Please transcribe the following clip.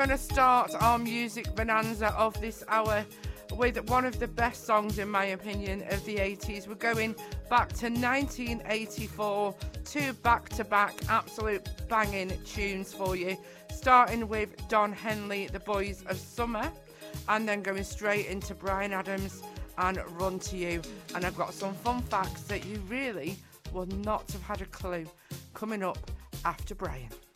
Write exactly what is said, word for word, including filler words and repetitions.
going to start our music bonanza of this hour with one of the best songs, in my opinion, of the eighties. We're going back to nineteen eighty-four, two back-to-back absolute banging tunes for you, starting with Don Henley, The Boys of Summer, and then going straight into Bryan Adams and Run to You. And I've got some fun facts that you really will not have had a clue coming up after Bryan.